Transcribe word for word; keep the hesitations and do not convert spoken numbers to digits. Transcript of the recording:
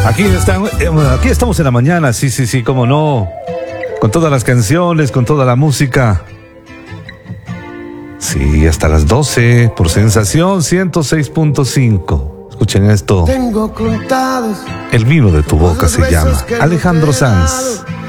Aquí, está, aquí estamos en la mañana, sí, sí, sí, cómo no. Con todas las canciones, con toda la música. Sí, hasta las doce, por Sensación ciento seis punto cinco. Escuchen esto. Tengo contados El vino de tu boca se llama Alejandro Sanz.